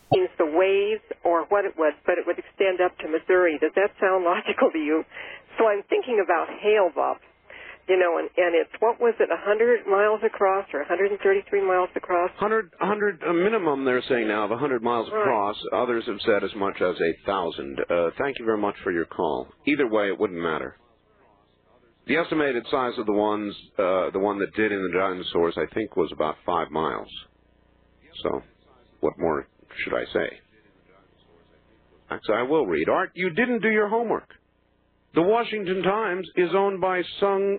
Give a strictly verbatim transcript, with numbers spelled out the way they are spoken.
means the waves or what it would, but it would extend up to Missouri. Does that sound logical to you? So I'm thinking about hail, Bob. You know, and, and it's, what was it, one hundred miles across or one hundred thirty-three miles across? one hundred, one hundred, a minimum they're saying now of one hundred miles right. across. Others have said as much as one thousand. Uh, thank you very much for your call. Either way, it wouldn't matter. The estimated size of the ones, uh, the one that did in the dinosaurs, I think, was about five miles. So, what more should I say? Actually, I will read. Art, you didn't do your homework. The Washington Times is owned by Sung